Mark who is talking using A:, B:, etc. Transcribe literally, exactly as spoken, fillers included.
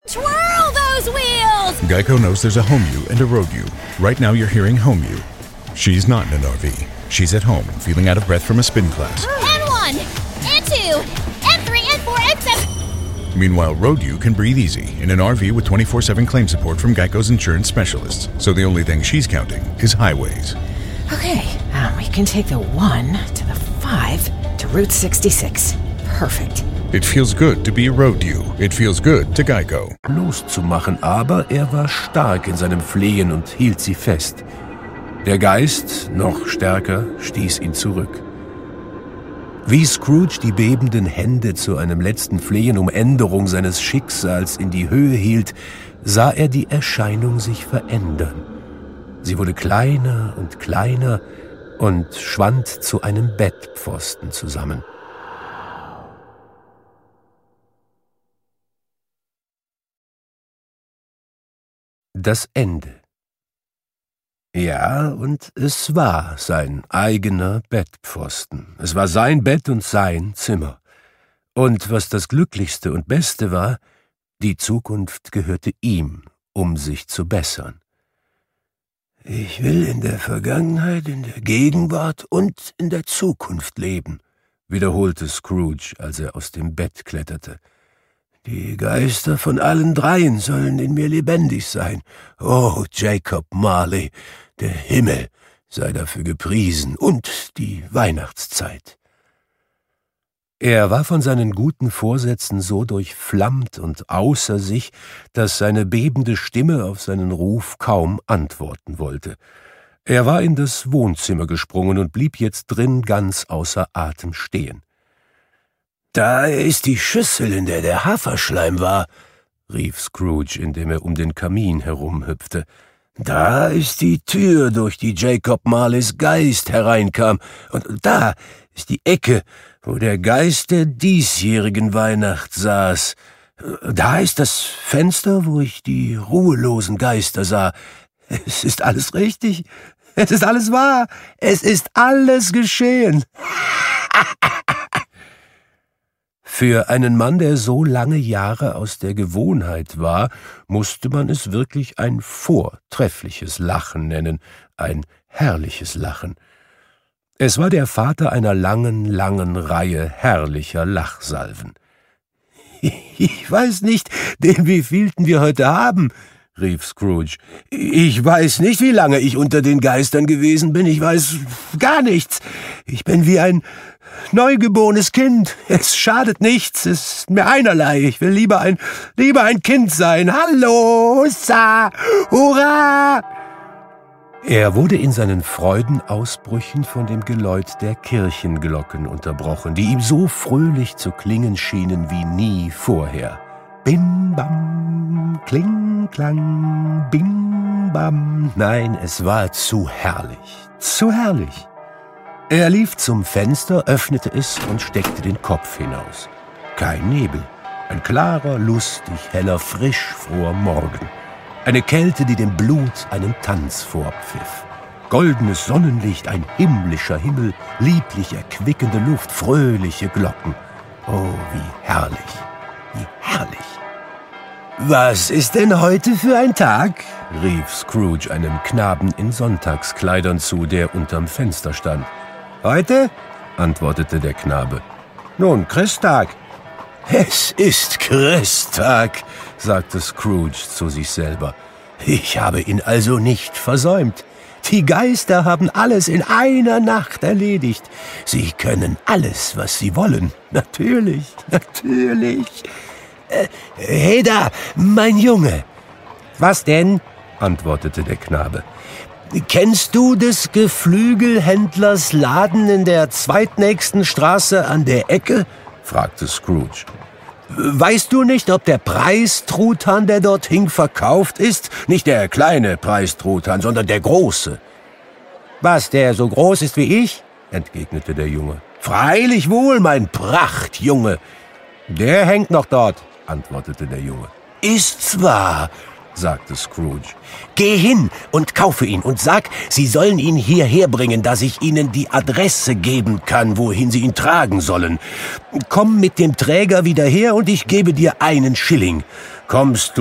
A: Twirl those wheels!
B: Geico knows there's a home you and a road you. Right now you're hearing home you. She's not in an R V. She's at home, feeling out of breath from a spin class.
A: N one, N two, N three, N four, N seven.
B: Meanwhile, road you can breathe easy in an R V with twenty-four seven claim support from Geico's insurance specialists. So the only thing she's counting is highways.
C: Okay, um, we can take the one to the five to Route sixty-six. Perfect.
B: It feels good to be a road you. It feels good to Geico.
D: Loszumachen, aber er war stark in seinem Flehen und hielt sie fest. Der Geist, noch stärker, stieß ihn zurück. Wie Scrooge die bebenden Hände zu einem letzten Flehen um Änderung seines Schicksals in die Höhe hielt, sah er die Erscheinung sich verändern. Sie wurde kleiner und kleiner und schwand zu einem Bettpfosten zusammen. Das Ende. Ja, und es war sein eigener Bettpfosten. Es war sein Bett und sein Zimmer. Und was das Glücklichste und Beste war, die Zukunft gehörte ihm, um sich zu bessern. Ich will in der Vergangenheit, in der Gegenwart und in der Zukunft leben, wiederholte Scrooge, als er aus dem Bett kletterte. Die Geister von allen dreien sollen in mir lebendig sein. Oh, Jacob Marley, der Himmel sei dafür gepriesen und die Weihnachtszeit. Er war von seinen guten Vorsätzen so durchflammt und außer sich, dass seine bebende Stimme auf seinen Ruf kaum antworten wollte. Er war in das Wohnzimmer gesprungen und blieb jetzt drin ganz außer Atem stehen. »Da ist die Schüssel, in der der Haferschleim war«, rief Scrooge, indem er um den Kamin herumhüpfte. »Da ist die Tür, durch die Jacob Marleys Geist hereinkam, und da ist die Ecke, wo der Geist der diesjährigen Weihnacht saß. Da ist das Fenster, wo ich die ruhelosen Geister sah. Es ist alles richtig, es ist alles wahr, es ist alles geschehen.« Für einen Mann, der so lange Jahre aus der Gewohnheit war, musste man es wirklich ein vortreffliches Lachen nennen, ein herrliches Lachen. Es war der Vater einer langen, langen Reihe herrlicher Lachsalven. »Ich weiß nicht, den wievielten wir heute haben«, rief Scrooge. »Ich weiß nicht, wie lange ich unter den Geistern gewesen bin. Ich weiß gar nichts. Ich bin wie ein neugeborenes Kind. Es schadet nichts, es ist mir einerlei. Ich will lieber ein, lieber ein Kind sein. Hallo, Hussa, Hurra!« Er wurde in seinen Freudenausbrüchen von dem Geläut der Kirchenglocken unterbrochen, die ihm so fröhlich zu klingen schienen wie nie vorher. Bim, bam, kling, klang, bim, bam. Nein, es war zu herrlich, zu herrlich. Er lief zum Fenster, öffnete es und steckte den Kopf hinaus. Kein Nebel, ein klarer, lustig, heller, frisch froher Morgen. Eine Kälte, die dem Blut einen Tanz vorpfiff. Goldenes Sonnenlicht, ein himmlischer Himmel, lieblich erquickende Luft, fröhliche Glocken. Oh, wie herrlich, wie herrlich. »Was ist denn heute für ein Tag?« rief Scrooge einem Knaben in Sonntagskleidern zu, der unterm Fenster stand. »Heute?« antwortete der Knabe. »Nun, Christtag.« »Es ist Christtag«, sagte Scrooge zu sich selber. »Ich habe ihn also nicht versäumt. Die Geister haben alles in einer Nacht erledigt. Sie können alles, was sie wollen. Natürlich, natürlich. Äh, hey da, mein Junge.« »Was denn?« antwortete der Knabe. »Kennst du des Geflügelhändlers Laden in der zweitnächsten Straße an der Ecke?« fragte Scrooge. »Weißt du nicht, ob der Preistruthahn, der dort hing, verkauft ist? Nicht der kleine Preistruthahn, sondern der große.« »Was, der so groß ist wie ich?« entgegnete der Junge. »Freilich wohl, mein Prachtjunge.« »Der hängt noch dort«, antwortete der Junge. »Ist's wahr?«, sagte Scrooge. »Geh hin und kaufe ihn und sag, Sie sollen ihn hierher bringen, dass ich Ihnen die Adresse geben kann, wohin Sie ihn tragen sollen. Komm mit dem Träger wieder her und ich gebe dir einen Schilling. Kommst du